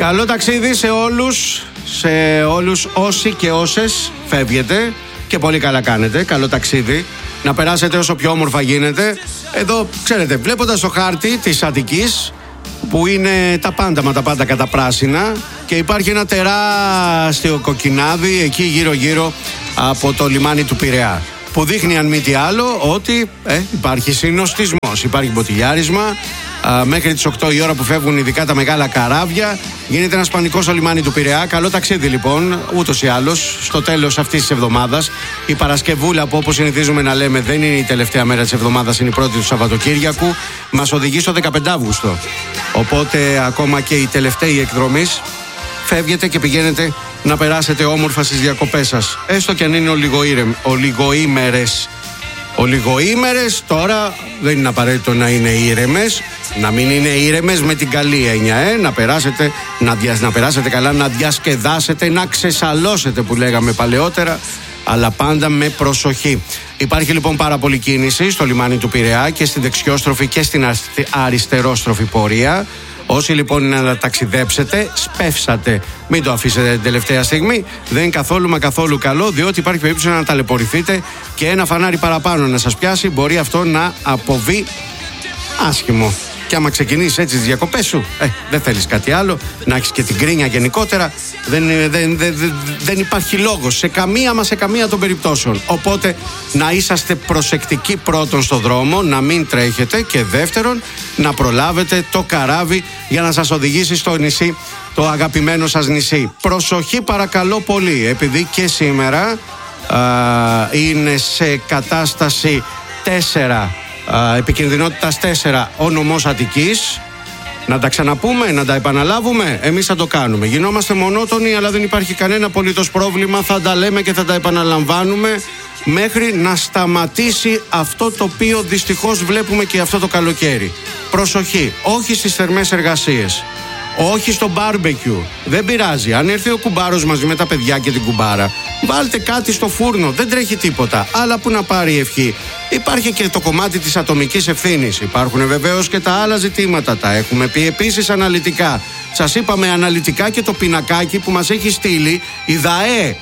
Καλό ταξίδι σε όλους όσοι και όσες φεύγετε και πολύ καλά κάνετε. Καλό ταξίδι. Να περάσετε όσο πιο όμορφα γίνεται. Εδώ, ξέρετε, βλέποντας το χάρτη της Αττικής, που είναι τα πάντα μα τα πάντα κατά πράσινα, και υπάρχει ένα τεράστιο κοκκινάδι εκεί γύρω-γύρω από το λιμάνι του Πειραιά, που δείχνει αν μη τι άλλο ότι υπάρχει συνοστισμός, υπάρχει μποτιλιάρισμα. Μέχρι τις 8 η ώρα που φεύγουν ειδικά τα μεγάλα καράβια, γίνεται ένας πανικός στο λιμάνι του Πειραιά. Καλό ταξίδι λοιπόν, ούτως ή άλλως, στο τέλος αυτής της εβδομάδας. Η Παρασκευούλα, που όπως συνηθίζουμε να λέμε δεν είναι η τελευταία μέρα της εβδομάδας, είναι η πρώτη του Σαββατοκύριακου, μας οδηγεί στο 15 Αύγουστο. Οπότε ακόμα και οι τελευταίοι εκδρομής φεύγετε και πηγαίνετε να περάσετε όμορφα στις διακοπές σας. Έστω και αν είναι ολιγοήμερες. Ολιγοήμερες τώρα δεν είναι απαραίτητο να είναι ήρεμες. Να μην είναι ήρεμες με την καλή έννοια, να περάσετε, να περάσετε καλά, να διασκεδάσετε, να ξεσαλώσετε που λέγαμε παλαιότερα, αλλά πάντα με προσοχή. Υπάρχει λοιπόν πάρα πολλή κίνηση στο λιμάνι του Πειραιά και στη δεξιόστροφη και στην αριστερόστροφη πορεία. Όσοι λοιπόν είναι να ταξιδέψετε, σπεύσατε. Μην το αφήσετε την τελευταία στιγμή. Δεν είναι καθόλου μα καθόλου καλό, διότι υπάρχει περίπτωση να ταλαιπωρηθείτε και ένα φανάρι παραπάνω να σας πιάσει. Μπορεί αυτό να αποβεί άσχημο. Και άμα ξεκινήσεις έτσι τις διακοπές σου, δεν θέλεις κάτι άλλο. Να έχεις και την κρίνια γενικότερα. Δεν υπάρχει λόγος σε καμία των περιπτώσεων. Οπότε να είσαστε προσεκτικοί πρώτον στο δρόμο, να μην τρέχετε, και δεύτερον να προλάβετε το καράβι για να σας οδηγήσει στο νησί, το αγαπημένο σας νησί. Προσοχή παρακαλώ πολύ, επειδή και σήμερα είναι σε κατάσταση 4, επικινδυνότητας 4 ο νομός Αττικής. Να τα ξαναπούμε, να τα επαναλάβουμε. Εμείς θα το κάνουμε. Γινόμαστε μονότονοι, αλλά δεν υπάρχει κανένα απολύτως πρόβλημα. Θα τα λέμε και θα τα επαναλαμβάνουμε μέχρι να σταματήσει αυτό το οποίο δυστυχώς βλέπουμε και αυτό το καλοκαίρι. Προσοχή, όχι στις θερμές εργασίες, όχι στο μπάρμπεκιου. Δεν πειράζει. Αν έρθει ο κουμπάρος μαζί με τα παιδιά και την κουμπάρα, βάλτε κάτι στο φούρνο. Δεν τρέχει τίποτα. Αλλά που να πάρει ευχή. Υπάρχει και το κομμάτι της ατομικής ευθύνης. Υπάρχουν βεβαίως και τα άλλα ζητήματα. Τα έχουμε πει επίσης αναλυτικά. Σας είπαμε αναλυτικά και το πινακάκι που μας έχει στείλει η ΔΑΕ.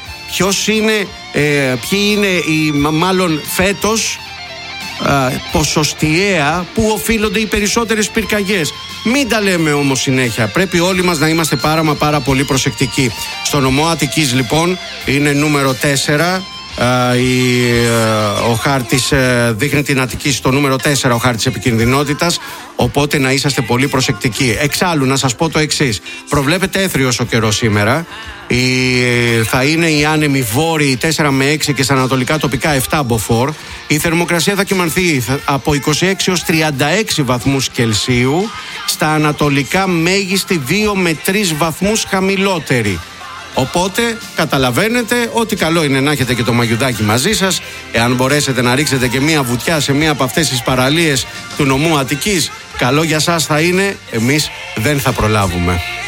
Ποιοι είναι μάλλον φέτος ποσοστιαία που οφείλονται οι περισσότερες πυρκαγιές. Μην τα λέμε όμως συνέχεια. Πρέπει όλοι μας να είμαστε πάρα πολύ προσεκτικοί. Στο νομό Αττικής λοιπόν είναι νούμερο 4. Ο χάρτης δείχνει την Αττική στο νούμερο 4, ο χάρτης επικινδυνότητας. Οπότε να είσαστε πολύ προσεκτικοί. Εξάλλου να σας πω το εξής. Προβλέπεται έθριος ο καιρός σήμερα. Θα είναι οι άνεμοι βόρειοι 4 με 6 και στα ανατολικά τοπικά 7 μποφόρ. Η θερμοκρασία θα κυμανθεί από 26 έως 36 βαθμούς Κελσίου. Στα ανατολικά μέγιστη 2 με 3 βαθμούς χαμηλότερη. Οπότε καταλαβαίνετε ότι καλό είναι να έχετε και το μαγιουδάκι μαζί σας. Εάν μπορέσετε να ρίξετε και μία βουτιά σε μία από αυτές τις παραλίες του νομού Αττικής, καλό για σας θα είναι. Εμείς δεν θα προλάβουμε.